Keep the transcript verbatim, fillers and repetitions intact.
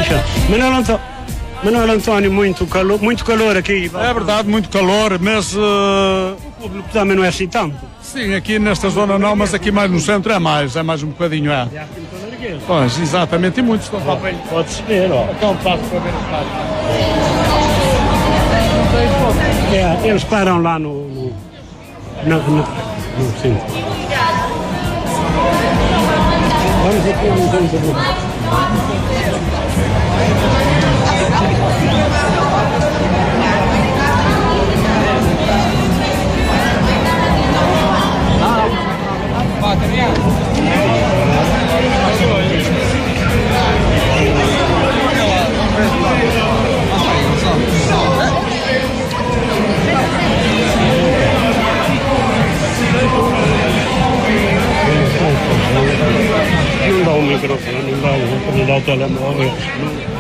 Manuel Antônio, Manuel Antônio, muito calor, muito calor aqui. É verdade, muito calor, mas... Uh... O público também não é assim tanto. Sim, aqui nesta zona não, mas aqui mais no centro é mais, é mais um bocadinho, é. Pois, exatamente, e muitos estão para bem. Pode-se ver, ó. Então passo para ver o estádio. É, eles param lá no... no, no, no, no centro. Vamos aqui, vamos aqui. Não dá o microfone, não dá o, não dá o telemóvel.